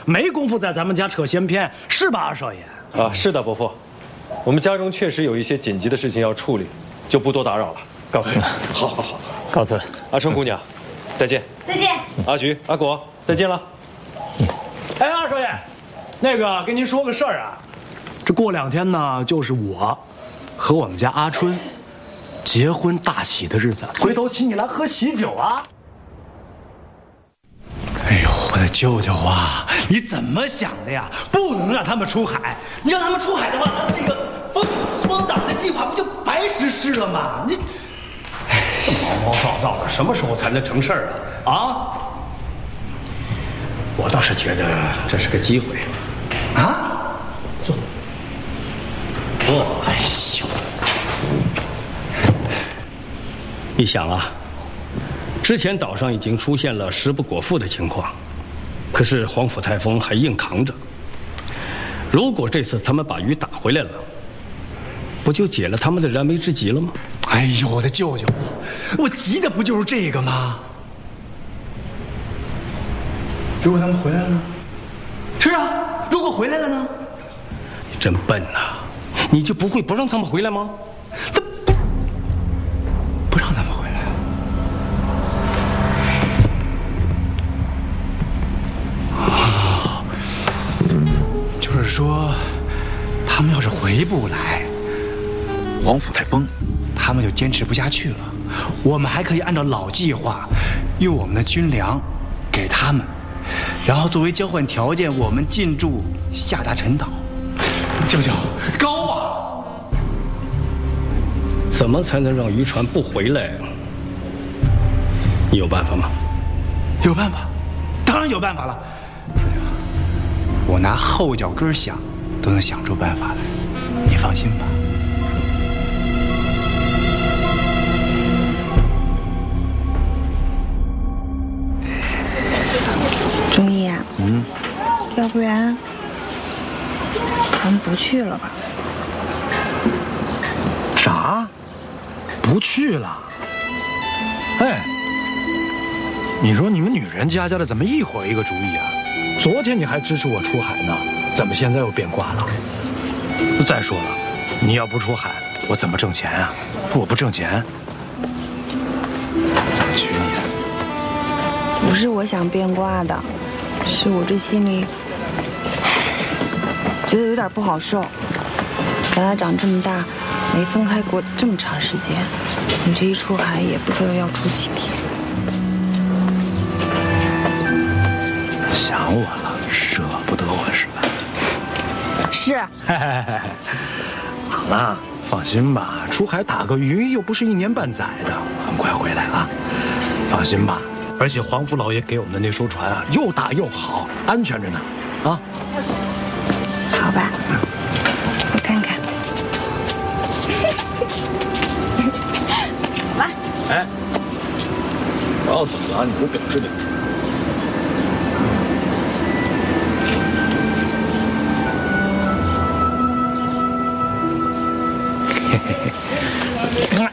没工夫在咱们家扯闲篇，是吧，二少爷？ 啊，是的，伯父，我们家中确实有一些紧急的事情要处理，就不多打扰了，告辞。 好，告辞。 阿春姑娘，再见。 再见。 阿菊、阿果，再见了。 哎，二少爷，那个跟您说个事儿啊，这过2天呢，就是我和我们家阿春结婚大喜的日子，回头请你来喝喜酒啊。 哎呦，我的舅舅啊，你怎么想的呀？不能让他们出海，你让他们出海的话，咱们这个封岛的计划不就白实施了吗？你毛毛躁躁的，什么时候才能成事儿啊？啊！我倒是觉得这是个机会。 啊，坐。哎呦， 你想啊，之前岛上已经出现了食不果腹的情况，可是皇甫太风还硬扛着。如果这次他们把鱼打回来了，不就解了他们的燃眉之急了吗？ 哎呦，我的舅舅，我急的不就是这个吗？如果他们回来了呢？是啊，如果回来了呢？ 你真笨呐！你就不会不让他们回来吗？ 不让他们回来啊？就是说，他们要是回不来，皇甫太风他们就坚持不下去了。我们还可以按照老计划，用我们的军粮给他们，然后作为交换条件，我们进驻下达陈岛。舅舅，高啊！ 怎么才能让渔船不回来？你有办法吗？ 有办法，当然有办法了。我拿后脚跟想，都能想出办法来。你放心吧。 钟毅啊，要不然咱们不去了吧？ 啥？不去了？哎，你说你们女人家的怎么一会儿一个主意啊？昨天你还支持我出海呢，怎么现在又变卦了？再说了，你要不出海，我怎么挣钱啊？我不挣钱，怎么娶你啊？ 不是我想变卦的，是我这心里觉得有点不好受。咱俩长这么大，没分开过这么长时间，你这一出海也不知道要出几天。 想我了，舍不得我是吧？ 是。 好了，放心吧，出海打个鱼又不是1年半载的，很快回来啊。放心吧，而且皇甫老爷给我们的那艘船啊，又大又好，安全着呢。啊， 好吧，我看看。来。 哎，我要走了，你给我表示表示。嘿嘿嘿。